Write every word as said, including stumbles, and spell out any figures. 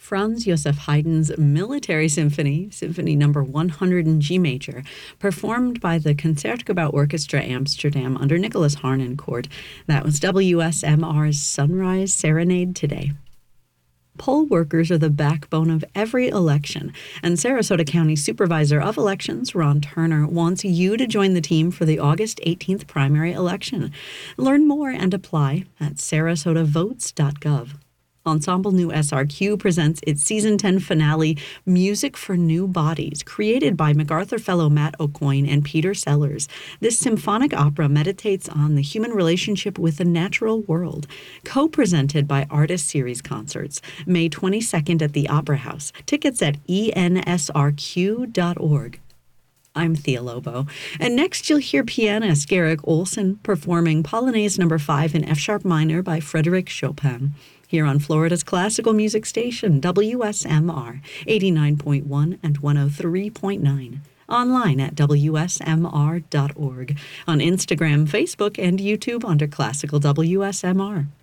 Franz Joseph Haydn's Military Symphony, Symphony Number one hundred in G major, performed by the Concertgebouw Orchestra Amsterdam under Nicholas Harnoncourt. That was W S M R's Sunrise Serenade today. Poll workers are the backbone of every election, and Sarasota County Supervisor of Elections, Ron Turner, wants you to join the team for the August eighteenth primary election. Learn more and apply at sarasota votes dot gov. Ensemble New S R Q presents its Season ten finale, Music for New Bodies, created by MacArthur Fellow Matt Aucoin and Peter Sellers. This symphonic opera meditates on the human relationship with the natural world, co-presented by Artist Series Concerts, May twenty-second at the Opera House. Tickets at E N S R Q dot org. I'm Thea Lobo, and next you'll hear pianist Garrick Olson performing Polonaise Number five in F-sharp minor by Frédéric Chopin, here on Florida's classical music station, W S M R, eighty-nine point one and one oh three point nine. Online at W S M R dot org. On Instagram, Facebook, and YouTube under Classical W S M R.